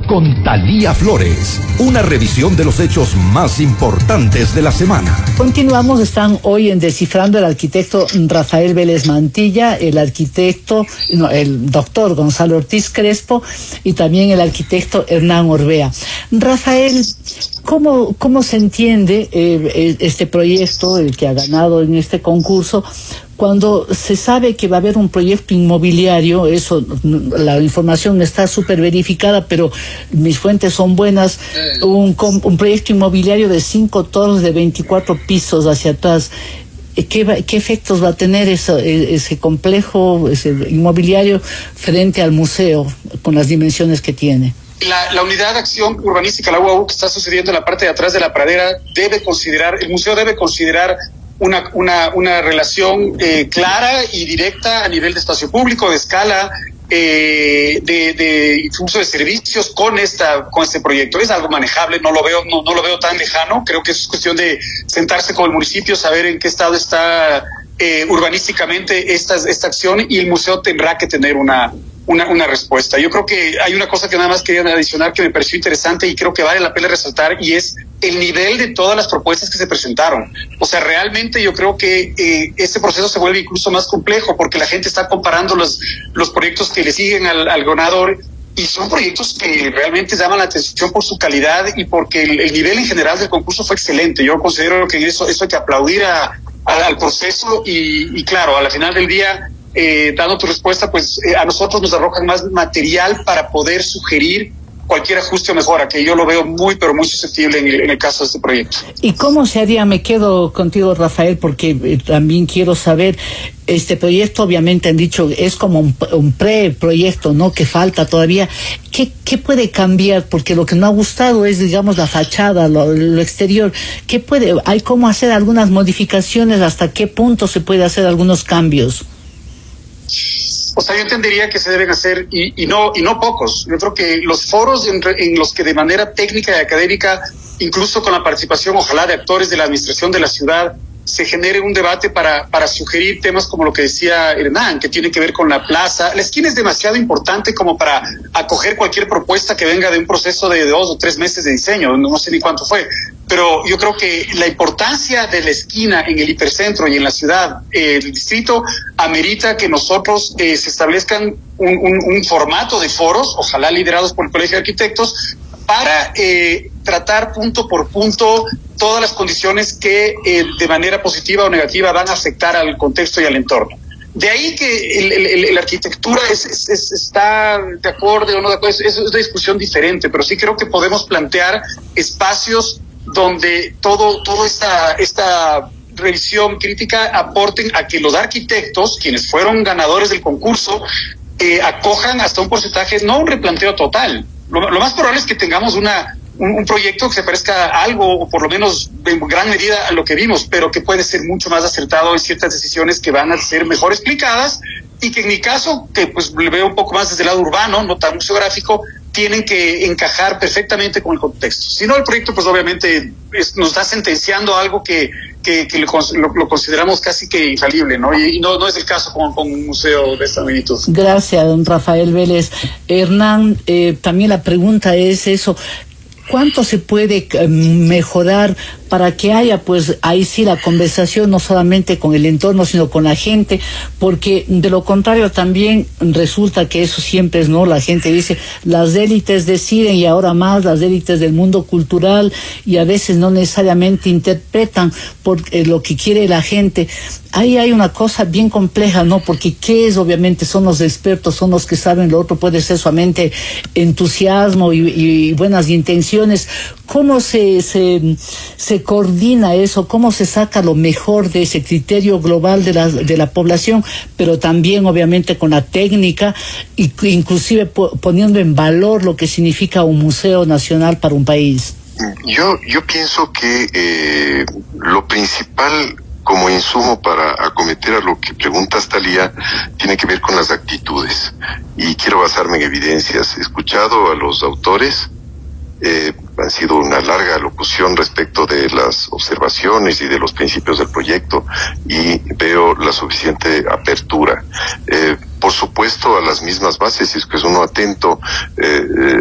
con Thalía Flores. Una revisión de los hechos más importantes de la semana. Continuamos, están hoy en Descifrando el arquitecto Rafael Vélez Mantilla, el doctor Gonzalo Ortiz Crespo y también el arquitecto Hernán Orbea. Rafael, ¿cómo se entiende este proyecto, el que ha ganado en este concurso? Cuando se sabe que va a haber un proyecto inmobiliario, eso, la información está súper verificada, pero mis fuentes son buenas, un proyecto inmobiliario de 5 torres de 24 pisos hacia atrás. ¿Qué efectos va a tener ese complejo, ese inmobiliario frente al museo, con las dimensiones que tiene? La unidad de acción urbanística, la UAU, que está sucediendo en la parte de atrás de la pradera, el museo debe considerar una relación clara y directa a nivel de espacio público, de escala, de uso de servicios con este proyecto. Es algo manejable, no lo veo tan lejano. Creo que es cuestión de sentarse con el municipio, saber en qué estado está urbanísticamente esta acción, y el museo tendrá que tener una respuesta. Yo creo que hay una cosa que nada más quería adicionar que me pareció interesante y creo que vale la pena resaltar, y es el nivel de todas las propuestas que se presentaron. O sea, realmente yo creo que este proceso se vuelve incluso más complejo porque la gente está comparando los proyectos que le siguen al ganador, y son proyectos que realmente llaman la atención por su calidad y porque el nivel en general del concurso fue excelente. Yo considero que eso hay que aplaudir al proceso y claro, a la final del día, dando tu respuesta, pues a nosotros nos arrojan más material para poder sugerir cualquier ajuste o mejora, que yo lo veo muy, pero muy susceptible en el caso de este proyecto. ¿Y cómo se haría? Me quedo contigo, Rafael, porque también quiero saber, este proyecto obviamente han dicho es como un preproyecto, ¿no? Que falta todavía. ¿Qué puede cambiar? Porque lo que no ha gustado es, digamos, la fachada, lo exterior. ¿Hay cómo hacer algunas modificaciones? ¿Hasta qué punto se puede hacer algunos cambios? O sea, yo entendería que se deben hacer y no pocos. Yo creo que los foros en los que de manera técnica y académica, incluso con la participación, ojalá, de actores de la administración de la ciudad, se genere un debate para sugerir temas como lo que decía Hernán, que tiene que ver con la plaza. La esquina es demasiado importante como para acoger cualquier propuesta que venga de un proceso de 2 o 3 meses de diseño, no sé ni cuánto fue. Pero yo creo que la importancia de la esquina en el hipercentro y en la ciudad, el distrito, amerita que nosotros se establezcan un formato de foros, ojalá liderados por el Colegio de Arquitectos, para tratar punto por punto todas las condiciones que de manera positiva o negativa van a afectar al contexto y al entorno. De ahí que la arquitectura está de acuerdo o no de acuerdo, es una discusión diferente, pero sí creo que podemos plantear espacios donde toda esta revisión crítica aporten a que los arquitectos, quienes fueron ganadores del concurso, acojan hasta un porcentaje, no un replanteo total. Lo más probable es que tengamos un proyecto que se parezca a algo, o por lo menos en gran medida a lo que vimos, pero que puede ser mucho más acertado en ciertas decisiones que van a ser mejor explicadas, y que en mi caso, que pues le veo un poco más desde el lado urbano, no tan museográfico, tienen que encajar perfectamente con el contexto. Si no, el proyecto pues obviamente nos está sentenciando algo que lo consideramos casi que infalible, ¿no? Y no es el caso con un museo de esta magnitud. Gracias, don Rafael Vélez. Hernán, también la pregunta es eso: ¿cuánto se puede mejorar para que haya, pues, ahí sí la conversación, no solamente con el entorno, sino con la gente? Porque de lo contrario también resulta que eso siempre es, ¿no? La gente dice, las élites deciden, y ahora más las élites del mundo cultural, y a veces no necesariamente interpretan por lo que quiere la gente. Ahí hay una cosa bien compleja, ¿no? Porque ¿qué es? Obviamente son los expertos, son los que saben, lo otro puede ser solamente entusiasmo y buenas intenciones. ¿Cómo se coordina eso? ¿Cómo se saca lo mejor de ese criterio global de la población, pero también obviamente con la técnica, y inclusive poniendo en valor lo que significa un museo nacional para un país? Yo pienso que lo principal como insumo para acometer a lo que preguntas, Thalía, tiene que ver con las actitudes. Y quiero basarme en evidencias. He escuchado a los autores, han sido una larga locución respecto de las observaciones y de los principios del proyecto, y veo la suficiente apertura. Por supuesto, a las mismas bases, si es que es uno atento,